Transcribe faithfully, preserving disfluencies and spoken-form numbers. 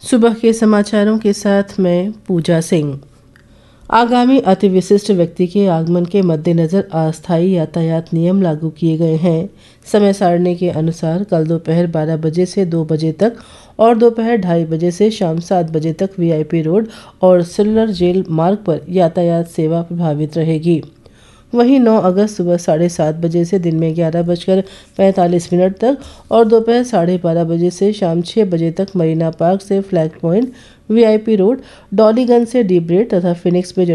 सुबह के समाचारों के साथ मैं पूजा सिंह। आगामी अति विशिष्ट व्यक्ति के आगमन के मद्देनज़र अस्थायी यातायात नियम लागू किए गए हैं। समय सारणी के अनुसार कल दोपहर बारह बजे से दो बजे तक और दोपहर ढाई बजे से शाम सात बजे तक वीआईपी रोड और सिल्वर जेल मार्ग पर यातायात सेवा प्रभावित रहेगी। वहीं नौ अगस्त सुबह साढ़े सात बजे से दिन में ग्यारह बजकर पैंतालीस मिनट तक और दोपहर साढ़े बारह बजे से शाम छः बजे तक मरीना पार्क से flag point, VIP road, Daliganj से डी ब्रेड तथा फिनिक्स में